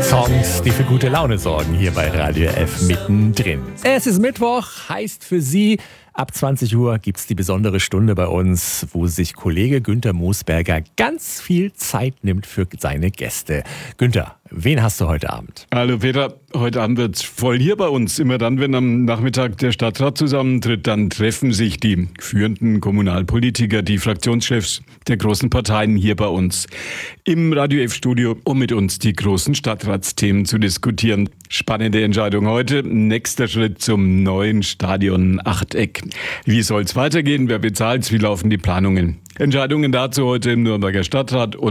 Songs, die für gute Laune sorgen, hier bei Radio F mittendrin. Es ist Mittwoch, heißt für Sie, ab 20 Uhr gibt es die besondere Stunde bei uns, wo sich Kollege Günther Moosberger ganz viel Zeit nimmt für seine Gäste. Günther, wen hast du heute Abend? Hallo Peter, heute Abend wird's voll hier bei uns. Immer dann, wenn am Nachmittag der Stadtrat zusammentritt, dann treffen sich die führenden Kommunalpolitiker, die Fraktionschefs der großen Parteien hier bei uns im Radio F-Studio, um mit uns die großen Stadtratsthemen zu diskutieren. Spannende Entscheidung heute. Nächster Schritt zum neuen Stadion Achteck. Wie soll's weitergehen? Wer bezahlt's? Wie laufen die Planungen? Entscheidungen dazu heute im Nürnberger Stadtrat.